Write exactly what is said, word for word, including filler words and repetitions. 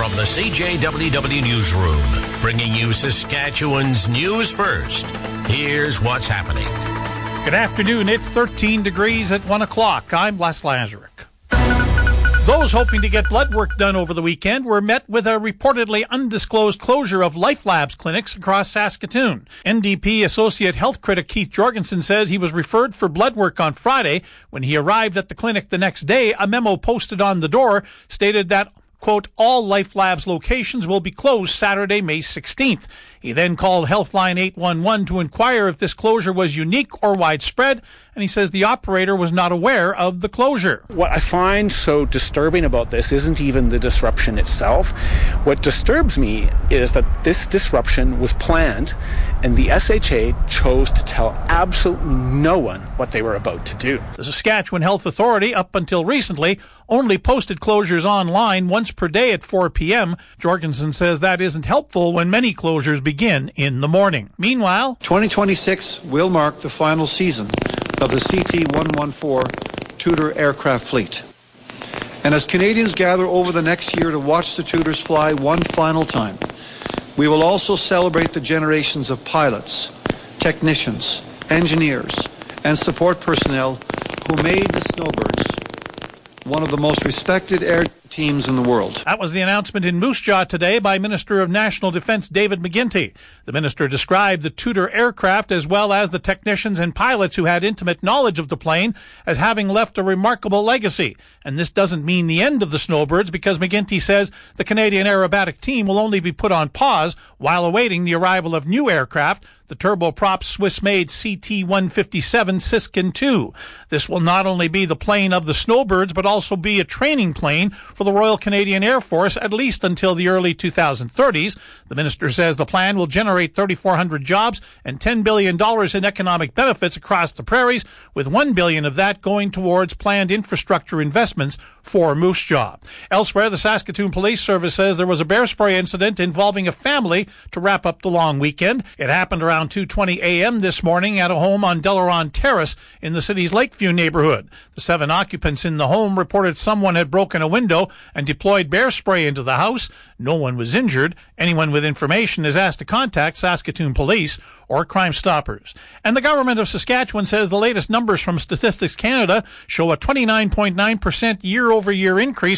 From the C J W W Newsroom, bringing you Saskatchewan's news first. Here's what's happening. Good afternoon. It's thirteen degrees at one o'clock. I'm Les Lazaruk. Those hoping to get blood work done over the weekend were met with a reportedly undisclosed closure of Life Labs clinics across Saskatoon. N D P Associate Health Critic Keith Jorgensen says he was referred for blood work on Friday. When he arrived at the clinic the next day, a memo posted on the door stated that, quote, all Life Labs locations will be closed Saturday, May sixteenth. He then called Healthline eight one one to inquire if this closure was unique or widespread, and he says the operator was not aware of the closure. What I find so disturbing about this isn't even the disruption itself. What disturbs me is that this disruption was planned, and the S H A chose to tell absolutely no one what they were about to do. The Saskatchewan Health Authority, up until recently, only posted closures online once per day at four p.m. Jorgensen says that isn't helpful when many closures begin in the morning. Meanwhile, twenty twenty-six will mark the final season of the C T one fourteen Tudor aircraft fleet. And as Canadians gather over the next year to watch the Tudors fly one final time, we will also celebrate the generations of pilots, technicians, engineers, and support personnel who made the Snowbirds one of the most respected air teams in the world. That was the announcement in Moose Jaw today by Minister of National Defence David McGuinty. The minister described the Tudor aircraft, as well as the technicians and pilots who had intimate knowledge of the plane, as having left a remarkable legacy. And this doesn't mean the end of the Snowbirds, because McGuinty says the Canadian aerobatic team will only be put on pause while awaiting the arrival of new aircraft, the turboprop Swiss-made C T one fifty-seven Siskin two. This will not only be the plane of the Snowbirds, but also be a training plane for the Royal Canadian Air Force, at least until the early twenty thirties. The minister says the plan will generate three thousand four hundred jobs and ten billion dollars in economic benefits across the prairies, with one billion dollars of that going towards planned infrastructure investments for Moose Jaw. Elsewhere, the Saskatoon Police Service says there was a bear spray incident involving a family to wrap up the long weekend. It happened around two twenty a.m. this morning at a home on Delaron Terrace in the city's Lakeview neighborhood. The seven occupants in the home reported someone had broken a window and deployed bear spray into the house. No one was injured. Anyone with information is asked to contact Saskatoon Police or Crime Stoppers. And the government of Saskatchewan says the latest numbers from Statistics Canada show a twenty-nine point nine percent year-over-year increase